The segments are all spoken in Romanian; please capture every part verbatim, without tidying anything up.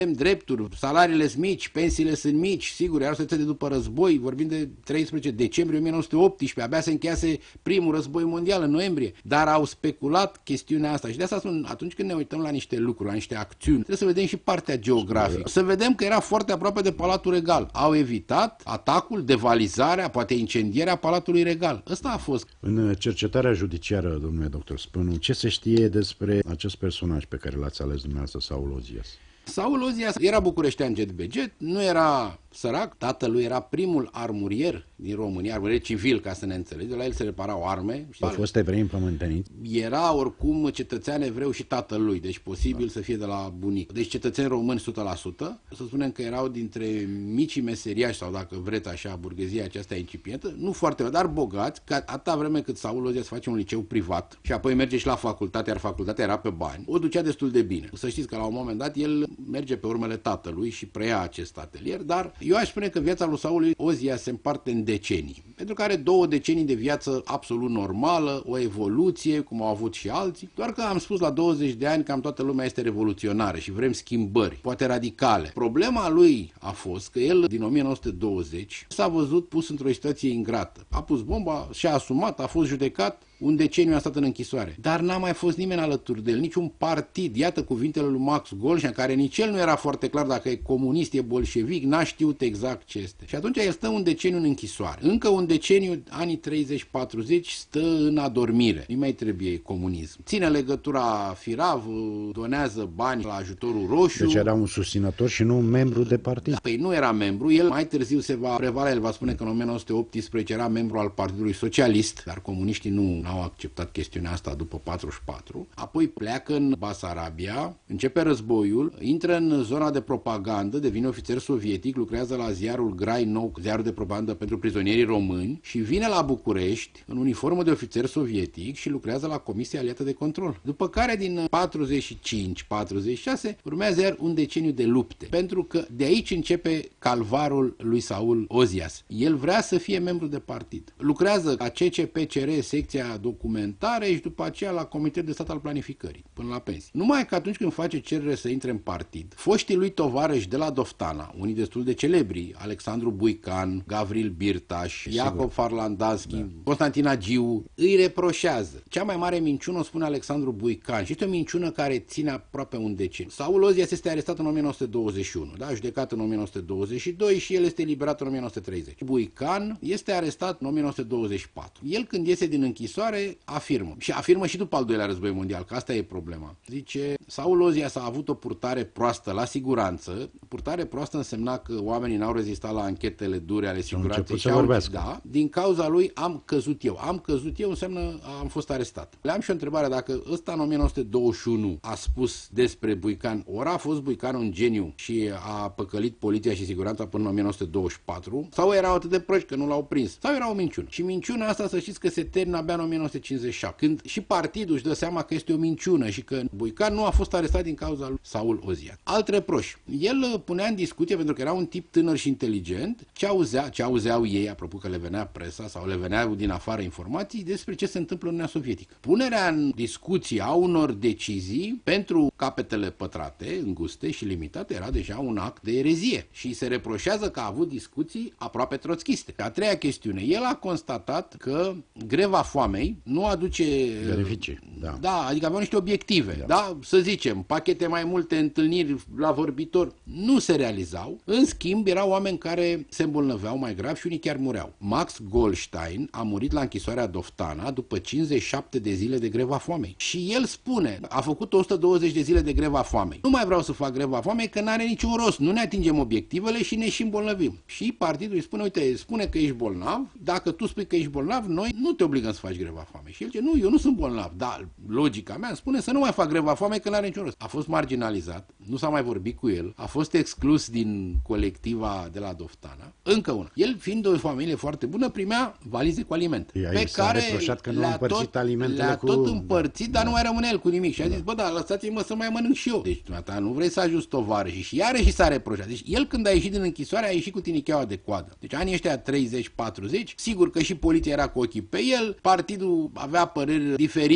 avem drepturi, salariile sunt mici, pensiile sunt mici, sigur, iar să de după război, vorbim de treisprezece decembrie o mie nouă sute optsprezece, abia se încheiase primul război mondial în noiembrie, dar au speculat chestiunea asta și de asta spun, atunci când ne uităm la niște lucruri, la niște acțiuni, trebuie să vedem și partea geografică, să vedem că era foarte aproape de Palatul Regal. Au evitat atacul, devalizarea, poate incendierea Palatului Regal. Ăsta a fost. În cercetarea judiciară, domnule doctor Spânu, ce se știe despre acest personaj pe care l-ați ales dumneavoastră, Saul Ozias? Saul Ozias era bucureștean jet be jet, nu era sărac, tatălui era primul armurier din România, armurier civil, ca să ne înțelegem, la el se reparau arme. A fost evrei împământeniți? Era oricum cetățean evreu și tatălui, deci posibil da. să fie de la bunic. Deci cetățeni români o sută la sută, să spunem că erau dintre micii meseriași, sau dacă vreți așa, burghezia aceasta incipientă, nu foarte, dar bogați, că atâta vreme cât Saul Ozias face un liceu privat și apoi merge și la facultate, iar facultatea era pe bani, o ducea destul de bine. Să știți că la un moment dat el merge pe urmele tatălui și preia acest atelier, dar eu aș spune că viața lui Saul Ozias se împarte în decenii, pentru că are două decenii de viață absolut normală, o evoluție, cum au avut și alții, doar că am spus la douăzeci de ani cam toată lumea este revoluționară și vrem schimbări, poate radicale. Problema lui a fost că el din o mie nouă sute douăzeci s-a văzut pus într-o situație ingrată. A pus bomba, și-a asumat, a fost judecat, un deceniu a stat în închisoare. Dar n-a mai fost nimeni alături de el, niciun partid. Iată cuvintele lui Max Golșan, care nici el nu era foarte clar dacă e comunist, e bolșevic, n-a știut exact ce este. Și atunci el stă un deceniu în închisoare. Încă un deceniu, anii treizeci patruzeci, stă în adormire. Nu mai trebuie comunism. Ține legătura firav, donează bani la ajutorul roșu. Deci era un susținător și nu un membru de partid. Păi nu era membru, el mai târziu se va prevala, el va spune că în o mie nouă sute optsprezece era membru al Partidului Socialist, dar comuniștii nu au acceptat chestiunea asta după patruzeci și patru, apoi pleacă în Basarabia, începe războiul, intră în zona de propagandă, devine ofițer sovietic, lucrează la ziarul Grai Nou, ziarul de propagandă pentru prizonierii români și vine la București în uniformă de ofițer sovietic și lucrează la Comisia Aliată de Control. După care din patruzeci și cinci patruzeci și șase urmează iar un deceniu de lupte, pentru că de aici începe calvarul lui Saul Ozias. El vrea să fie membru de partid. Lucrează la C C P C R, secția documentare și după aceea la Comitetul de Stat al Planificării, până la pensie. Numai că atunci când face cerere să intre în partid, foștii lui tovarăși de la Doftana, unii destul de celebri, Alexandru Buican, Gavril Birtaș, Iacob Farlandanski, da. Constantin Agiu, îi reproșează. Cea mai mare minciună o spune Alexandru Buican și este o minciună care ține aproape un deceniu. Saul Ozias este arestat în o mie nouă sute douăzeci și unu, da? Judecat în o mie nouă sute douăzeci și doi și el este eliberat în o mie nouă sute treizeci. Buican este arestat în o mie nouă sute douăzeci și patru. El când iese din închisoare afirmă. Și afirmă și după al doilea război mondial, că asta e problema. Zice, Saul Ozias a avut o purtare proastă la siguranță. Purtare proastă însemna că oamenii n-au rezistat la anchetele dure ale siguranței și au, da, din cauza lui am căzut eu. Am căzut eu înseamnă am fost arestat. Le am și o întrebare, dacă ăsta în o mie nouă sute douăzeci și unu a spus despre Buican, ori a fost Buican un geniu și a păcălit poliția și siguranța până în o mie nouă sute douăzeci și patru, sau erau atât de proști că nu l-au prins, sau era o minciună. Și minciuna asta, să știți că se termină abia în o mie nouă sute cincizeci și șapte, când și partidul își dă seama că este o minciună și că Buican nu a fost arestat din cauza lui Saul Ozias. Alt reproș. El punea în discuție, pentru că era un tip tânăr și inteligent, ce, auzea, ce auzeau ei, apropo că le venea presa sau le veneau din afară informații despre ce se întâmplă în Uniunea Sovietică. Punerea în discuție a unor decizii pentru capetele pătrate, înguste și limitate era deja un act de erezie și se reproșează că a avut discuții aproape troțchiste. A treia chestiune. El a constatat că greva foamei nu aduce beneficii. Da. Da, adică aveau niște obiective. Da. Da, să zicem, pachete mai multe, întâlniri la vorbitor, nu se realizau. În schimb, erau oameni care se îmbolnăveau mai grav și unii chiar mureau. Max Goldstein a murit la închisoarea Doftana după cincizeci și șapte de zile de greva foamei. Și el spune, a făcut o sută douăzeci de zile de greva foamei. Nu mai vreau să fac greva foamei că n-are niciun rost. Nu ne atingem obiectivele și ne și îmbolnăvim. Și partidul îi spune, uite, spune că ești bolnav, dacă tu spui că ești bolnav, noi nu te obligăm să faci greva foamei. Și el zice, nu, eu nu sunt bolnav. Dar logica mea îmi spune să nu mai fac greva foamei că n-are niciun rost. A fost marginalizat, nu s-a mai vorbit cu el, a fost exclus din colectiva de la Doftana. Încă una. El, fiind o familie foarte bună, primea valize cu alimente. Ea pe care că nu a împărțit tot, alimentele le-a cu... tot împărțit, dar da. nu mai rămâne el cu nimic. Și a zis, da. bă, da, lăsați-mă să mai mănânc și eu. Deci, ta nu vrei să ajuți tovarășii. Și iarăși s-a reproșat. Deci, el când a ieșit din închisoare, a ieșit cu tinicheaua de coadă. Deci, anii ăștia treizeci patruzeci, sigur că și poliția era cu ochii pe el, partidul avea păreri diferite, adică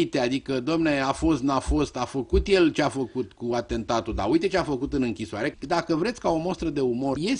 că, domne, a fost, n-a fost, a făcut el ce a făcut cu atentatul, dar uite ce a făcut în închisoare. Dacă vreți, ca o mostră de umor, ies